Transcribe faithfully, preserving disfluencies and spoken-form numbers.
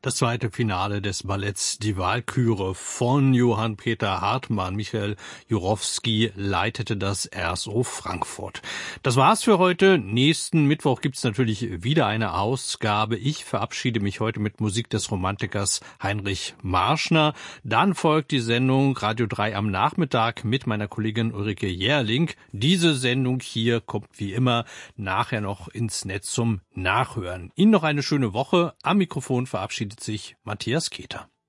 Das zweite Finale des Balletts Die Walküre von Johann Peter Hartmann. Michael Jurowski leitete das R S O Frankfurt. Das war's für heute. Nächsten Mittwoch gibt's natürlich wieder eine Ausgabe. Ich verabschiede mich heute mit Musik des Romantikers Heinrich Marschner. Dann folgt die Sendung Radio drei am Nachmittag mit meiner Kollegin Ulrike Jährling. Diese Sendung hier kommt wie immer nachher noch ins Netz zum Nachhören. Ihnen noch eine schöne Woche. Am Mikrofon verabschiedet sich Matthias Keter.